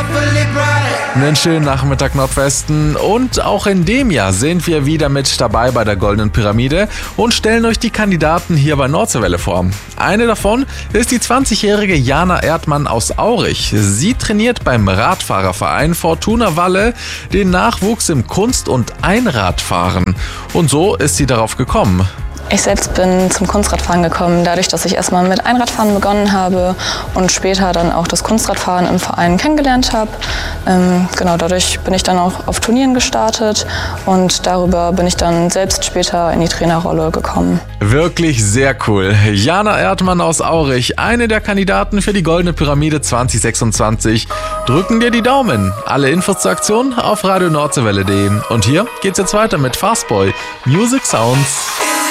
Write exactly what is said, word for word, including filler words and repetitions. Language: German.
Einen schönen Nachmittag Nordwesten und auch in dem Jahr sind wir wieder mit dabei bei der Goldenen Pyramide und stellen euch die Kandidaten hier bei Nordseewelle vor. Eine davon ist die zwanzigjährige Jana Erdmann aus Aurich. Sie trainiert beim Radfahrerverein Fortuna Walle den Nachwuchs im Kunst- und Einradfahren. Und so ist sie darauf gekommen. Ich selbst bin zum Kunstradfahren gekommen, dadurch, dass ich erstmal mit Einradfahren begonnen habe und später dann auch das Kunstradfahren im Verein kennengelernt habe. Ähm, genau, dadurch bin ich dann auch auf Turnieren gestartet und darüber bin ich dann selbst später in die Trainerrolle gekommen. Wirklich sehr cool. Jana Erdmann aus Aurich, eine der Kandidaten für die Goldene Pyramide zwanzig sechsundzwanzig. Drücken dir die Daumen. Alle Infos zur Aktion auf radio nordseewelle punkt de. Und hier geht's jetzt weiter mit Fastboy, Music Sounds.